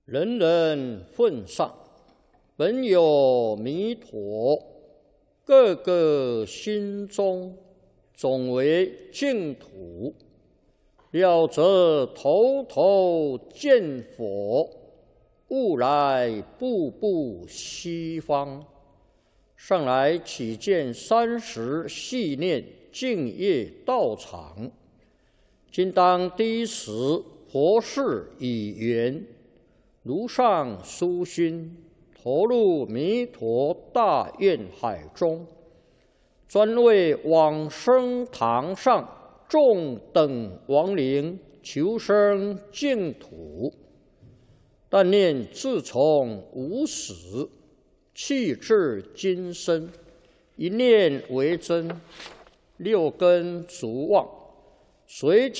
人人奉上，本有弥陀，个个心中总为净土。了则头头见佛，悟来步步西方。上来起见30系念净业道场，今当第一时佛事已圆，如上殊心，投入弥陀大愿海中，专为往生堂上众等亡灵求生净土。但念自从无始，气至今生，一念为真，6根足妄，随